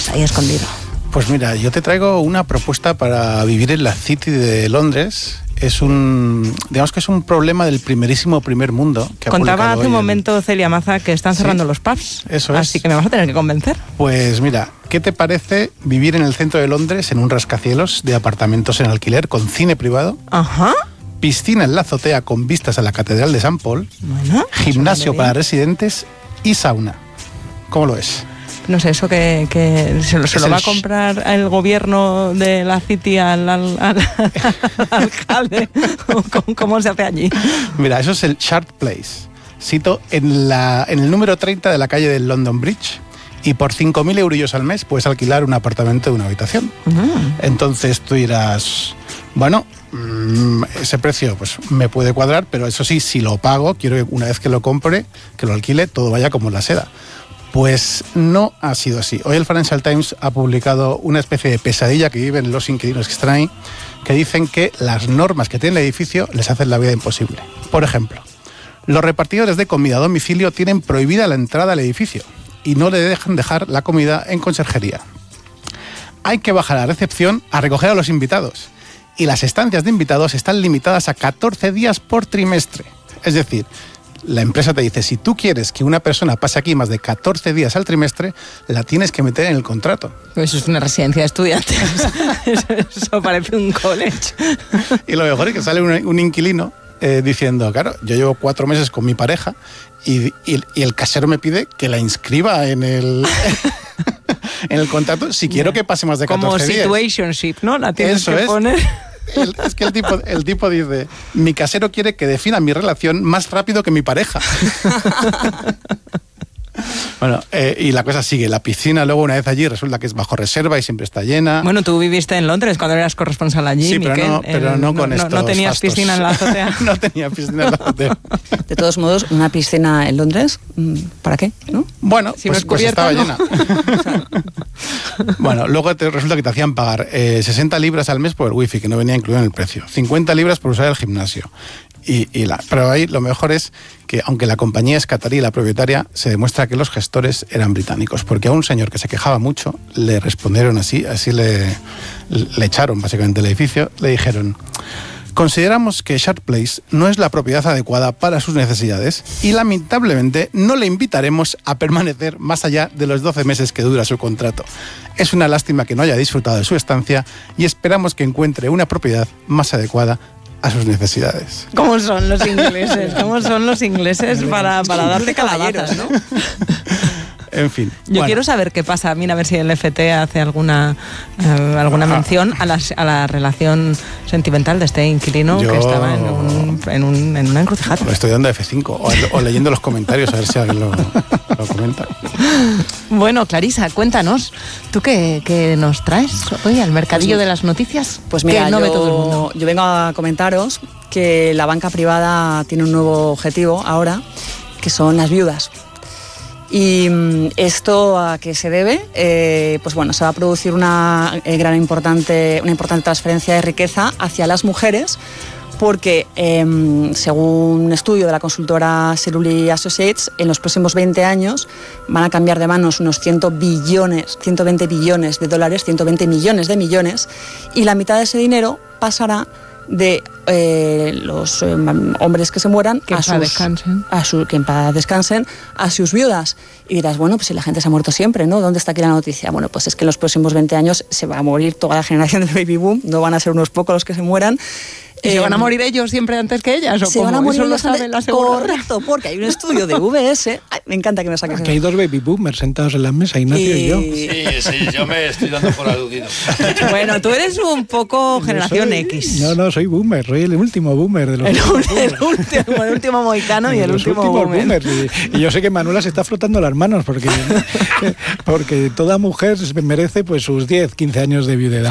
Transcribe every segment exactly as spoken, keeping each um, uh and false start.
tienes ahí escondido? Pues mira, yo te traigo una propuesta para vivir en la City de Londres. Es un, digamos que es un problema del primerísimo primer mundo. Que Contaba hace un el... momento Celia Maza que están cerrando ¿Sí? los pubs. Eso es. Así que me vas a tener que convencer. Pues mira, ¿qué te parece vivir en el centro de Londres en un rascacielos de apartamentos en alquiler con cine privado? Ajá. Piscina en la azotea con vistas a la Catedral de San Paul. Bueno, gimnasio para residentes y sauna. ¿Cómo lo es? No sé, eso que, que se, lo, se lo va a comprar el gobierno de la City al, al, al, al alcalde. ¿Cómo, ¿Cómo se hace allí? Mira, eso es el Shard Place. Sito en, la, en el número treinta de la calle del London Bridge. Y por cinco mil eurillos al mes puedes alquilar un apartamento de una habitación. Uh-huh. Entonces tú dirás, bueno, mmm, ese precio pues me puede cuadrar, pero eso sí, si lo pago, quiero que una vez que lo compre, que lo alquile, todo vaya como la seda. Pues no ha sido así. Hoy el Financial Times ha publicado una especie de pesadilla que viven los inquilinos que están ahí, que dicen que las normas que tiene el edificio les hacen la vida imposible. Por ejemplo, los repartidores de comida a domicilio tienen prohibida la entrada al edificio y no le dejan dejar la comida en conserjería. Hay que bajar a la recepción a recoger a los invitados y las estancias de invitados están limitadas a catorce días por trimestre. Es decir, la empresa te dice, si tú quieres que una persona pase aquí más de catorce días al trimestre, la tienes que meter en el contrato. Eso es una residencia de estudiantes. Eso parece un college. Y lo mejor es que sale un, un inquilino eh, diciendo, claro, yo llevo cuatro meses con mi pareja y, y, y el casero me pide que la inscriba en el... en el contrato si quiero que pase más de catorce días. Como situationship, ¿no? La tienes Eso que es. poner... El, es que el tipo, el tipo dice, mi casero quiere que defina mi relación más rápido que mi pareja. Bueno, eh, y la cosa sigue. La piscina, luego una vez allí, resulta que es bajo reserva y siempre está llena. Bueno, tú viviste en Londres cuando eras corresponsal allí, sí, pero Miquel. no, pero no con no, estos no tenías fastos. piscina en la azotea. No tenía piscina en la azotea. De todos modos, una piscina en Londres, ¿para qué? ¿No? Bueno, si pues, no es cubierta, pues estaba no. llena. Bueno, luego te, resulta que te hacían pagar eh, sesenta libras al mes por el wifi, que no venía incluido en el precio. cincuenta libras por usar el gimnasio. Y, y la, pero ahí lo mejor es que, aunque la compañía es catarí, la propietaria, se demuestra que los gestores eran británicos, porque a un señor que se quejaba mucho le respondieron así, así le, le echaron básicamente el edificio, le dijeron: consideramos que Shard Place no es la propiedad adecuada para sus necesidades y lamentablemente no le invitaremos a permanecer más allá de los doce meses que dura su contrato. Es una lástima que no haya disfrutado de su estancia y esperamos que encuentre una propiedad más adecuada a sus necesidades. ¿Cómo son los ingleses? ¿Cómo son los ingleses para, para darte calabazas, ¿no? En fin. Yo bueno. quiero saber qué pasa. Mira, a ver si el F T hace alguna eh, alguna mención a la, a la relación sentimental de este inquilino Yo... que estaba en, un, en, un, en una encrucijada. Lo estoy dando F cinco o, o leyendo los comentarios a ver si alguien lo, lo comenta. Bueno, Clarisa, cuéntanos, ¿tú qué, qué nos traes hoy al mercadillo pues, de las noticias? Pues mira, que no yo, ve todo el mundo. Yo vengo a comentaros que la banca privada tiene un nuevo objetivo ahora, que son las viudas. ¿Y esto a qué se debe? Eh, pues bueno, se va a producir una eh, gran importante, una importante transferencia de riqueza hacia las mujeres, porque eh, según un estudio de la consultora Cerulli Associates, en los próximos veinte años van a cambiar de manos unos cien billones, ciento veinte billones de dólares, ciento veinte millones de millones, y la mitad de ese dinero pasará de eh, los eh, hombres que se mueran que a sus, descansen. a su, que en paz descansen a sus viudas. Y dirás, bueno, pues si la gente se ha muerto siempre, ¿no? ¿Dónde está aquí la noticia? Bueno, pues es que en los próximos veinte años se va a morir toda la generación del baby boom, no van a ser unos pocos los que se mueran. ¿Y eh, se van a morir ellos siempre antes que ellas? ¿O se cómo? van a morir ¿Eso lo ellos sabe antes? La aseguradora? Correcto, porque hay un estudio de V S. Ay, me encanta que me saques. Aquí hay dos baby boomers sentados en la mesa, Ignacio y, y yo. Sí, sí, yo me estoy dando por aludido. Bueno, tú eres un poco generación soy, X. No, no, soy boomer, soy el último boomer de los el, el, último, el último mohicano y el los último boomer. Boomers. Y, y yo sé que Manuela se está frotando las manos porque, porque toda mujer merece pues sus diez, quince años de viudedad.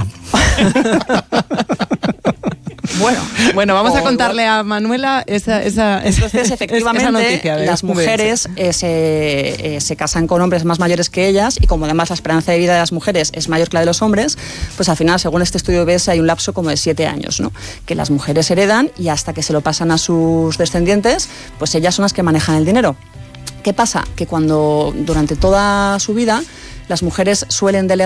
Bueno, bueno, vamos a contarle a Manuela esa, esa, Entonces, efectivamente, esa noticia de las mujeres eh, se, eh, se casan con hombres más mayores que ellas, y como además la esperanza de vida de las mujeres es mayor que la de los hombres, pues al final, según este estudio B S, hay un lapso como de siete años, ¿no? Que las mujeres heredan y hasta que se lo pasan a sus descendientes, pues ellas son las que manejan el dinero. ¿Qué pasa? Que cuando durante toda su vida las mujeres suelen delegar